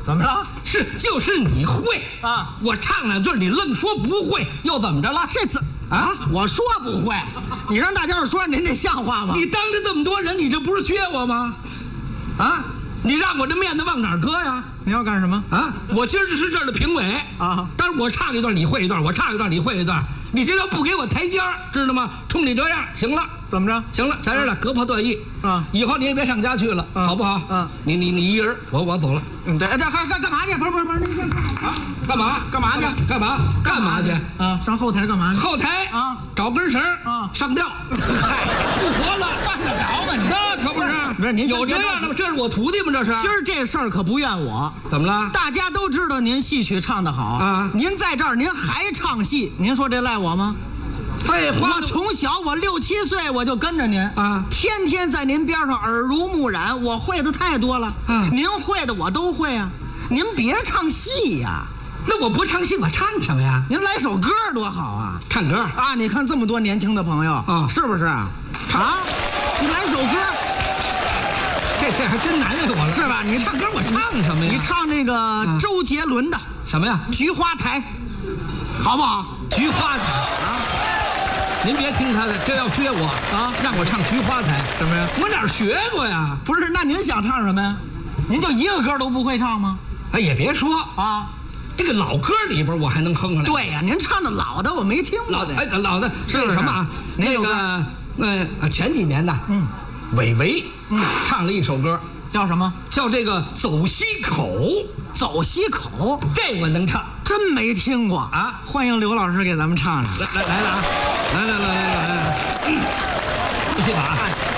怎么了？ 就是你会啊！ 我唱两句，你愣说不会，又怎么着了？ 这次啊，我说不会，你让大家说，您这像话吗？ 你当着这么多人，你这不是撅我吗？啊！你让我这面子往哪儿搁呀？ 你要干什么啊？我今儿是这儿的评委啊， 但是我唱一段你会一段，我唱一段你会一段，你这要不给我台阶儿，知道吗？冲你这样行了， 怎么着？ 行了，在这儿了，割破断义啊！ 以后你也别上家去了，好不好？ 嗯， 你一人，我走了。 对，干嘛去？不是，您先啊，干嘛去？干嘛去？ 啊，上后台干嘛去？ 后台啊， 找根绳啊， 上吊，嗨，不活了， 犯得着吗？ 那可不是。 不是您有这样的吗？这是我徒弟吗？这是。 今儿这事儿可不怨我， 怎么了？ 大家都知道您戏曲唱得好啊， 您在这儿您还唱戏，您说这赖我吗？ 废话， 我从小我6、7岁我就跟着您啊， 天天在您边上耳濡目染，我会的太多了啊， 您会的我都会啊，您别唱戏呀。 那我不唱戏，我唱什么呀？ 您来首歌多好啊！ 唱歌啊！你看这么多年轻的朋友啊， 是不是啊？啊，你来首歌， 这还真难为我了， 是吧？你唱歌我唱什么呀？ 你唱那个周杰伦的什么呀？ 菊花台，好不好？ 菊花台啊！您别听他的，这要撅我啊，让我唱菊花台什么呀？ 我哪儿学过呀？ 不是，那您想唱什么呀？您就一个歌都不会唱吗？ 哎，也别说啊。 这个老歌里边我还能哼上来。 对呀，您唱的老的我没听过。 老的是什么啊？那个前几年的，韦唯唱了一首歌， 叫什么？叫这个走西口。 走西口， 这我能唱， 真没听过啊！ 欢迎刘老师给咱们唱唱。 来了啊！来，不信吧啊！